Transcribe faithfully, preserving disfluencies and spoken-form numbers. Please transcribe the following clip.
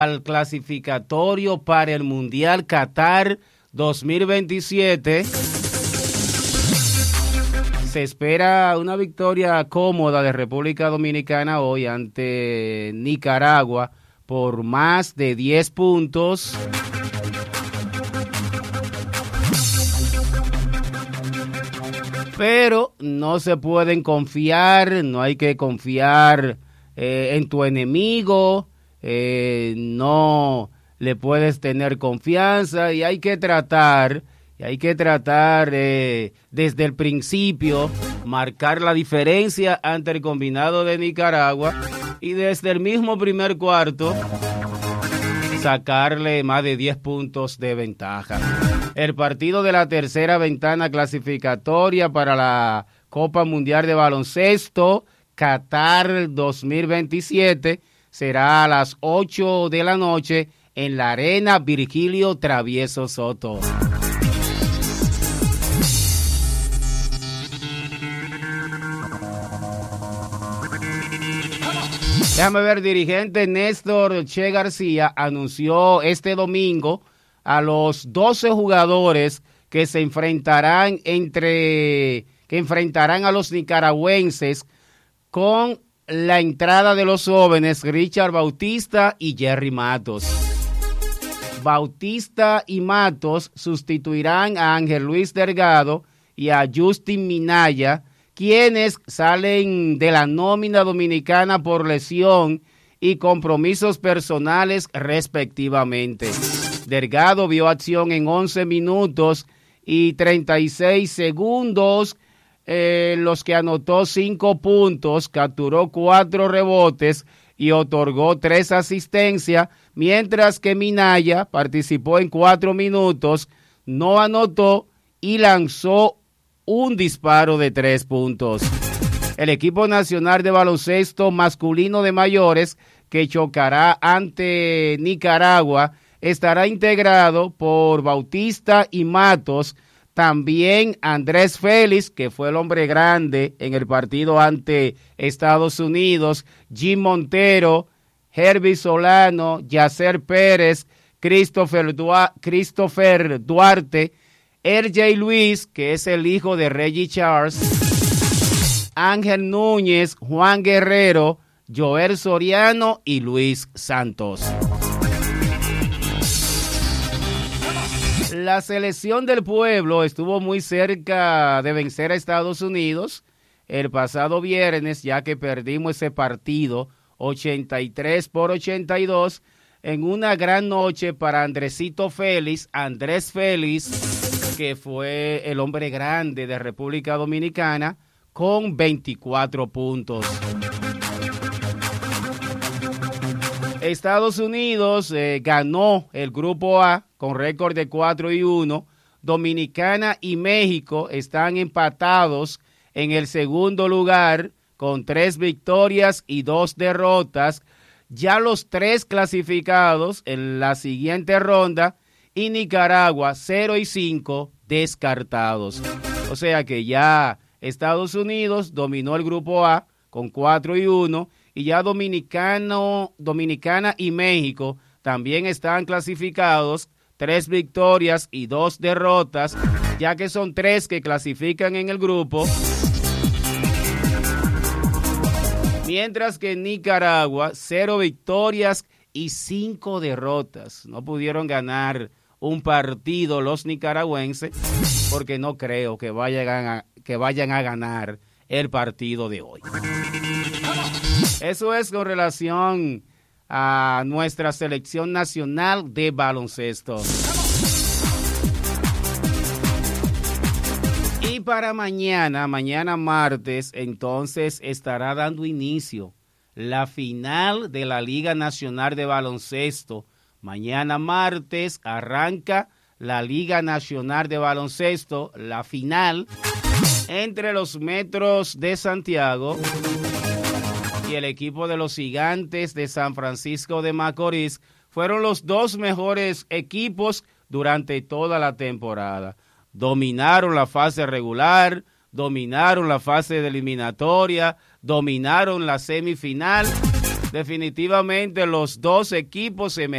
al clasificatorio para el Mundial Qatar dos mil veintisiete. Se espera una victoria cómoda de República Dominicana hoy ante Nicaragua por más de diez puntos. Pero no se pueden confiar, no hay que confiar eh, en tu enemigo, eh, no le puedes tener confianza y hay que tratar, y hay que tratar eh, desde el principio, marcar la diferencia ante el combinado de Nicaragua y desde el mismo primer cuarto sacarle más de diez puntos de ventaja. El partido de la tercera ventana clasificatoria para la Copa Mundial de Baloncesto Qatar dos mil veintisiete será a las ocho de la noche en la Arena Virgilio Travieso Soto. Déjame ver, dirigente Néstor Che García anunció este domingo a los doce jugadores que se enfrentarán entre que enfrentarán a los nicaragüenses con la entrada de los jóvenes Richard Bautista y Jerry Matos. Bautista y Matos sustituirán a Ángel Luis Delgado y a Justin Minaya, quienes salen de la nómina dominicana por lesión y compromisos personales respectivamente. Delgado vio acción en once minutos y treinta y seis segundos, eh, los que anotó cinco puntos, capturó cuatro rebotes y otorgó tres asistencias, mientras que Minaya participó en cuatro minutos, no anotó y lanzó un disparo de tres puntos. El equipo nacional de baloncesto masculino de mayores que chocará ante Nicaragua estará integrado por Bautista y Matos, también Andrés Félix, que fue el hombre grande en el partido ante Estados Unidos, Jim Montero, Herbie Solano, Yacer Pérez, Christopher, Dua- Christopher Duarte, R J Luis, que es el hijo de Reggie Charles, Ángel Núñez, Juan Guerrero, Joel Soriano y Luis Santos. La selección del pueblo estuvo muy cerca de vencer a Estados Unidos el pasado viernes, ya que perdimos ese partido ochenta y tres por ochenta y dos en una gran noche para Andresito Félix, Andrés Félix, que fue el hombre grande de República Dominicana, con veinticuatro puntos. Estados Unidos eh, ganó el Grupo A con récord de cuatro y uno. Dominicana y México están empatados en el segundo lugar con tres victorias y dos derrotas. Ya los tres clasificados en la siguiente ronda y Nicaragua cero y cinco descartados. O sea que ya Estados Unidos dominó el Grupo A con cuatro y uno y ya Dominicano, Dominicana y México también están clasificados, tres victorias y dos derrotas, ya que son tres que clasifican en el grupo. Mientras que en Nicaragua, cero victorias y cinco derrotas. No pudieron ganar un partido los nicaragüenses porque no creo que vayan a, que vayan a ganar el partido de hoy. Eso es con relación a nuestra selección nacional de baloncesto. Y para mañana, mañana martes, entonces estará dando inicio la final de la Liga Nacional de Baloncesto. Mañana martes arranca la Liga Nacional de Baloncesto, la final entre los Metros de Santiago y el equipo de los Gigantes de San Francisco de Macorís. Fueron los dos mejores equipos durante toda la temporada. Dominaron la fase regular, dominaron la fase de eliminatoria, dominaron la semifinal definitivamente los dos equipos se